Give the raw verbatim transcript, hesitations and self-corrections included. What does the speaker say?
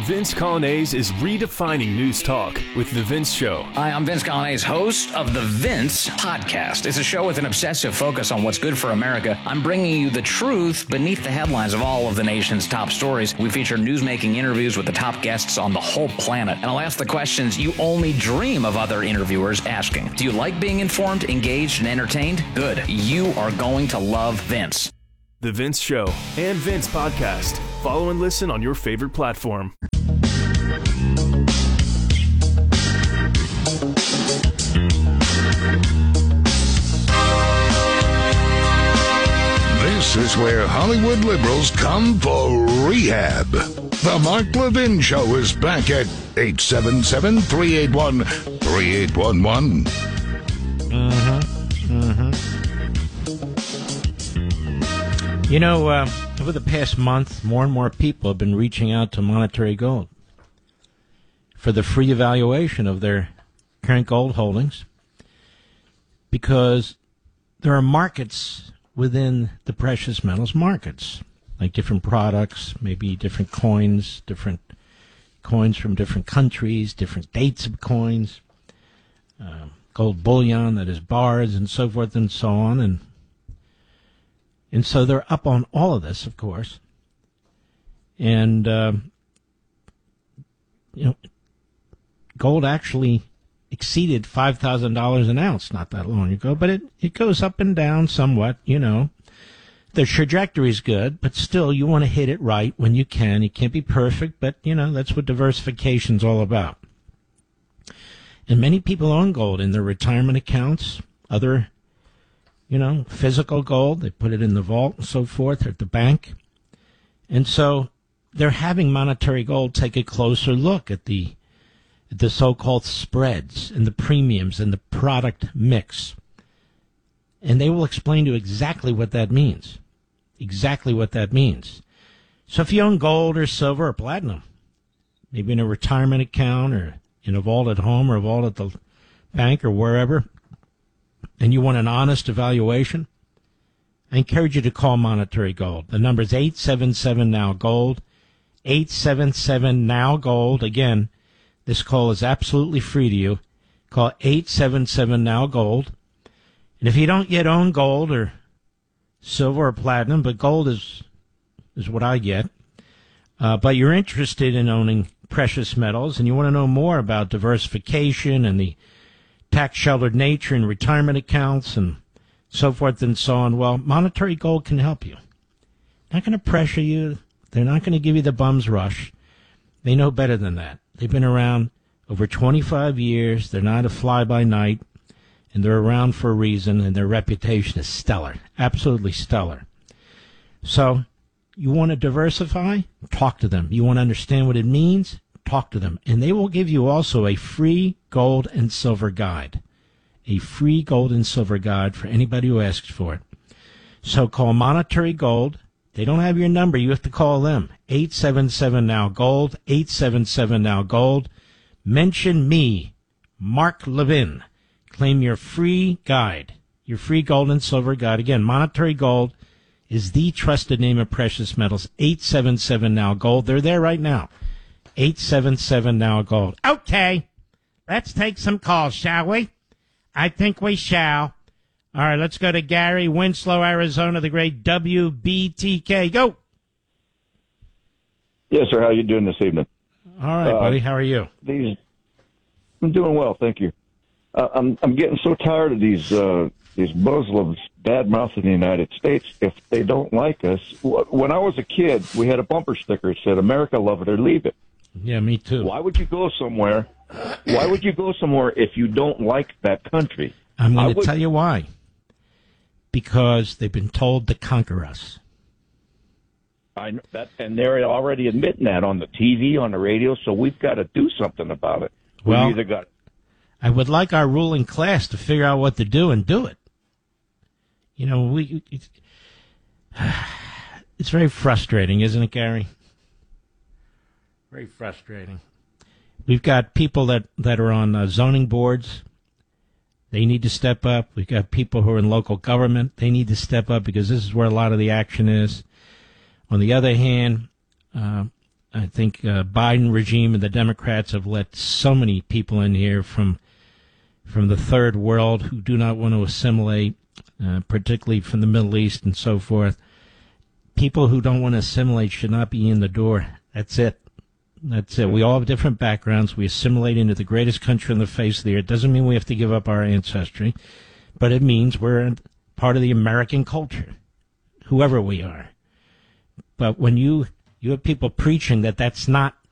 Vince Coglianese is redefining news talk with The Vince Show. Hi, I'm Vince Coglianese, host of The Vince Podcast. It's a show with an obsessive focus on what's good for America. I'm bringing you the truth beneath the headlines of all of the nation's top stories. We feature newsmaking interviews with the top guests on the whole planet. And I'll ask the questions you only dream of other interviewers asking. Do you like being informed, engaged, and entertained? Good. You are going to love Vince. The Vince Show and Vince Podcast. Follow and listen on your favorite platform. This is where Hollywood liberals come for rehab. The Mark Levin Show is back at eight seven seven, three eight one, three eight one one. Mm-hmm. Mm-hmm. You know, uh, over the past month, more and more people have been reaching out to Monetary Gold for the free evaluation of their current gold holdings because there are markets within the precious metals markets, like different products, maybe different coins, different coins from different countries, different dates of coins, uh, gold bullion that is bars and so forth and so on. And And so they're up on all of this, of course. And, uh, you know, gold actually exceeded five thousand dollars an ounce not that long ago, but it, it goes up and down somewhat, you know. The trajectory is good, but still you want to hit it right when you can. You can't be perfect, but, you know, that's what diversification's all about. And many people own gold in their retirement accounts, other You know, physical gold, they put it in the vault and so forth, or at the bank. And so they're having Monetary Gold take a closer look at the at the so-called spreads and the premiums and the product mix. And they will explain to you exactly what that means. Exactly what that means. So if you own gold or silver or platinum, maybe in a retirement account or in a vault at home or a vault at the bank or wherever, and you want an honest evaluation, I encourage you to call Monetary Gold. The number is eight seven seven, N O W, GOLD, eight seven seven, N O W, GOLD. Again, this call is absolutely free to you. Call eight seven seven, N O W, GOLD. And if you don't yet own gold or silver or platinum, but gold is is what I get, uh, but you're interested in owning precious metals and you want to know more about diversification and the tax-sheltered nature in retirement accounts and so forth and so on, well, Monetary Gold can help you. Not going to pressure you. They're not going to give you the bum's rush. They know better than that. They've been around over twenty-five years. They're not a fly-by-night, and they're around for a reason, and their reputation is stellar, absolutely stellar. So you want to diversify? Talk to them. You want to understand what it means? Talk to them. And they will give you also a free gold and silver guide. A free gold and silver guide for anybody who asks for it. So call Monetary Gold. They don't have your number. You have to call them. eight seven seven, N O W, GOLD, eight seven seven, N O W, GOLD. Mention me, Mark Levin. Claim your free guide, your free gold and silver guide. Again, Monetary Gold is the trusted name of precious metals. eight seven seven, N O W, GOLD. They're there right now. eight seven seven, N O W, GOLD. Okay, let's take some calls, shall we? I think we shall. All right, let's go to Gary, Winslow, Arizona, the great W B T K. Go. Yes, sir. How you doing this evening? All right, uh, buddy. How are you? These, I'm doing well, thank you. Uh, I'm I'm getting so tired of these uh, these Muslims bad-mouthing the United States if they don't like us. When I was a kid, we had a bumper sticker that said, "America, love it or leave it." Yeah, me too. Why would you go somewhere? Why would you go somewhere if you don't like that country? I'm going to would... tell you why. Because they've been told to conquer us. I know that, and they're already admitting that on the T V, on the radio. So we've got to do something about it. Well, we either got. I would like our ruling class to figure out what to do and do it. You know, we. It's, it's very frustrating, isn't it, Gary? Very frustrating. We've got people that, that are on uh, zoning boards. They need to step up. We've got people who are in local government. They need to step up because this is where a lot of the action is. On the other hand, uh, I think uh, Biden regime and the Democrats have let so many people in here from from the third world who do not want to assimilate, uh, particularly from the Middle East and so forth. People who don't want to assimilate should not be in the door. That's it. That's it. We all have different backgrounds. We assimilate into the greatest country on the face of the earth. It doesn't mean we have to give up our ancestry, but it means we're part of the American culture, whoever we are. But when you you have people preaching that that's not